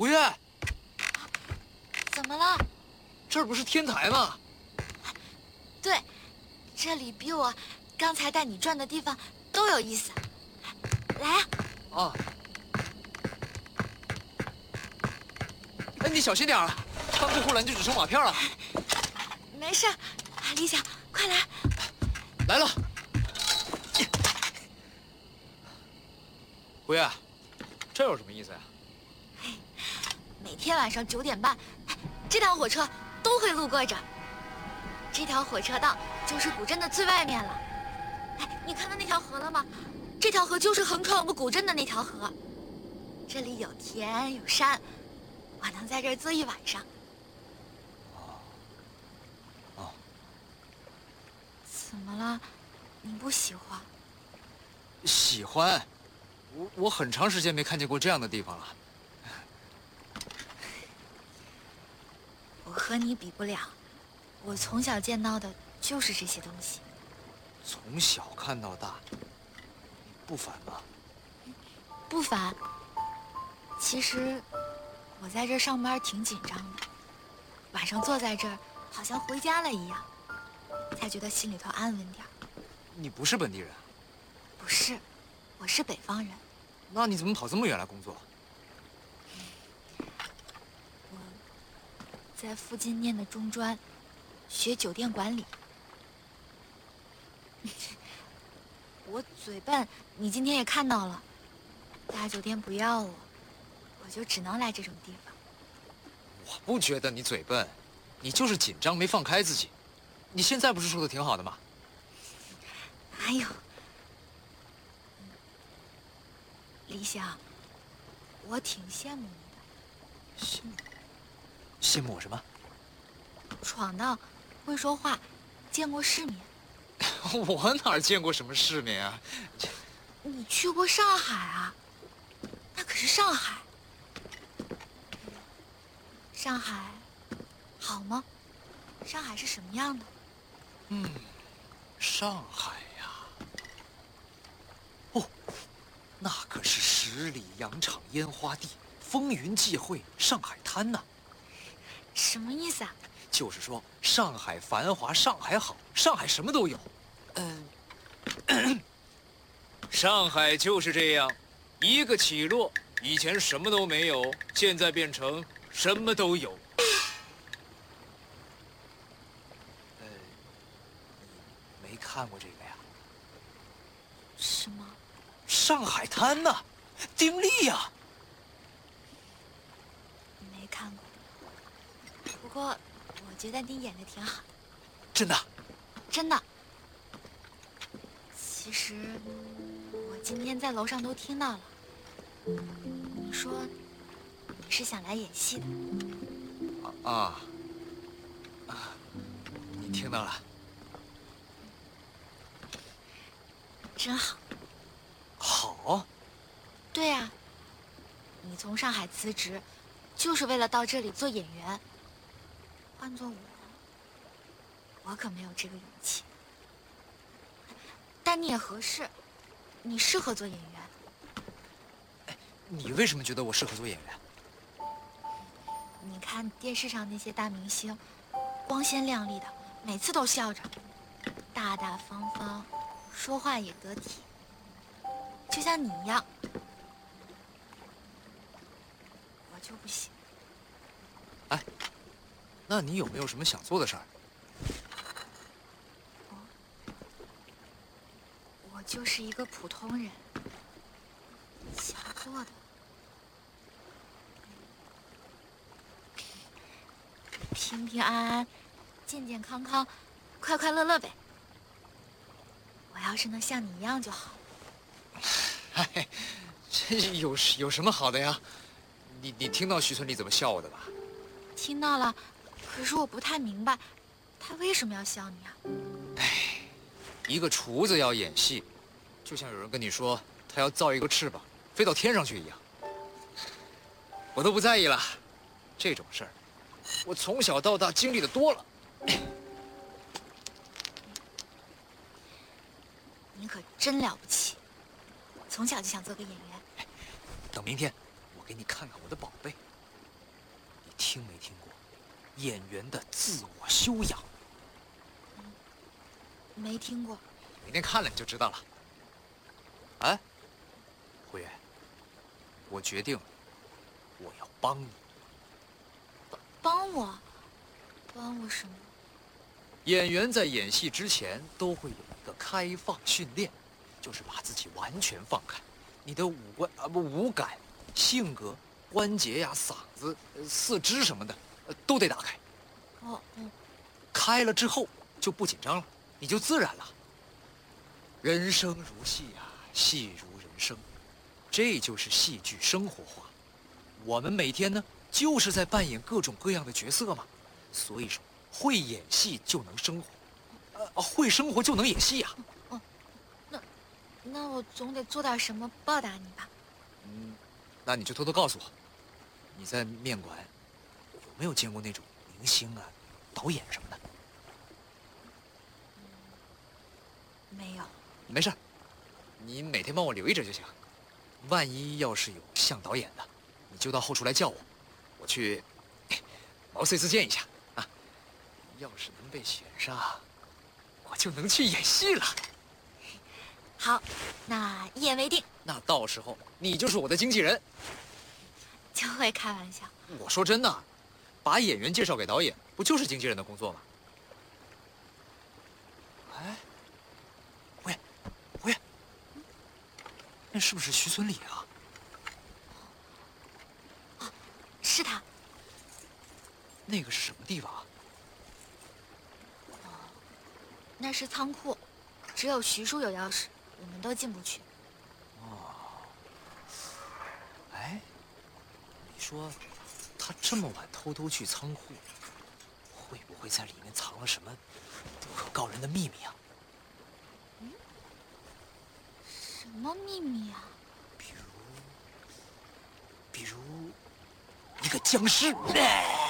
胡月， 怎么了？ 这儿不是天台吗？ 对，这里比我刚才带你转的地方都有意思。来呀！ 啊！哎，你小心点啊！穿过护栏就只剩马片了。 没事，李想，快来！ 来了。胡月，这有什么意思呀？ 每天晚上9点半，这趟火车都会路过这儿。这条火车道就是古镇的最外面了。哎，你看到那条河了吗？这条河就是横穿我们古镇的那条河。这里有田有山，我能在这儿坐一晚上。 哦。 怎么了？你不喜欢？ 喜欢。我很长时间没看见过这样的地方了。 我和你比不了，我从小见到的就是这些东西。 从小看到大，你不烦吗？ 不烦。其实我在这儿上班挺紧张的，晚上坐在这儿好像回家了一样，才觉得心里头安稳点儿。 你不是本地人？ 不是，我是北方人。 那你怎么跑这么远来工作？ 我在附近念的中专，学酒店管理。我嘴笨，你今天也看到了，大酒店不要我，我就只能来这种地方。 我不觉得你嘴笨，你就是紧张没放开自己。你现在不是说的挺好的吗？ 哎呦，李想，我挺羡慕你的。 羡慕我什么？ 闯荡，会说话，见过世面。 我哪儿见过什么世面啊？ 你去过上海啊？那可是上海。上海好吗？上海是什么样的？ 上海呀，哦，那可是十里洋场烟花地，风云际会，上海滩呐。 什么意思啊？ 就是说，上海繁华，上海好，上海什么都有。上海就是这样，一个起落，以前什么都没有，现在变成什么都有。你没看过这个呀？ 什么？ 上海滩呐，丁力呀。 没看过。不过，我觉得你演的挺好的。 真的？ 真的。其实，我今天在楼上都听到了。你说你是想来演戏的。 你听到了？ 真好。 好？ 对呀，你从上海辞职，就是为了到这里做演员。换做我可没有这个勇气。但你也合适，你适合做演员。 你为什么觉得我适合做演员？ 你看电视上那些大明星，光鲜亮丽的，每次都笑着，大大方方，说话也得体，就像你一样。我就不行。 哎，那你有没有什么想做的事儿？ 我就是一个普通人，想做的平平安安、健健康康、快快乐乐呗。我要是能像你一样就好。 哎，这有什么好的呀？你听到徐村里怎么笑我的吧？ 听到了，可是我不太明白，他为什么要笑你啊？ 哎，一个厨子要演戏，就像有人跟你说他要造一个翅膀飞到天上去一样。我都不在意了，这种事儿，我从小到大经历的多了。 你可真了不起，从小就想做个演员。 等明天，我给你看看我的宝贝。 听没听过演员的自我修养？ 没听过。 明天看了你就知道了。哎，胡月，我决定我要帮你。 帮我？帮我什么？ 演员在演戏之前都会有一个开放训练，就是把自己完全放开，你的五感、性格、关节呀、嗓子、四肢什么的，都得打开。 哦。 开了之后就不紧张了，你就自然了。人生如戏啊，戏如人生，这就是戏剧生活化。我们每天呢，就是在扮演各种各样的角色嘛。所以说，会演戏就能生活，会生活就能演戏呀。 那我总得做点什么报答你吧？ 那你就偷偷告诉我，你在面馆有没有见过那种明星啊、导演什么的？ 没有。 没事，你每天帮我留意着就行。万一要是有像导演的，你就到后厨来叫我，我去毛遂自荐一下啊。要是能被选上，我就能去演戏了。 好，那一言为定。 那到时候你就是我的经纪人。 就会开玩笑。 我说真的，把演员介绍给导演，不就是经纪人的工作吗？哎，胡月，那是不是徐存礼啊？ 是他。 那个是什么地方啊？ 那是仓库，只有徐叔有钥匙，我们都进不去。 哎，你说他这么晚偷偷去仓库，会不会在里面藏了什么不可告人的秘密啊？ 什么秘密啊？ 比如一个僵尸。